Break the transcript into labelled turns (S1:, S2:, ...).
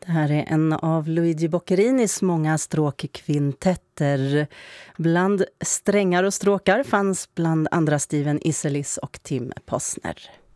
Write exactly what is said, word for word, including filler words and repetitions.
S1: Det här är en av Luigi Boccarinis många stråkkvintetter. Bland strängar och stråkar fanns bland andra Steven Isserlis och Tim Posner.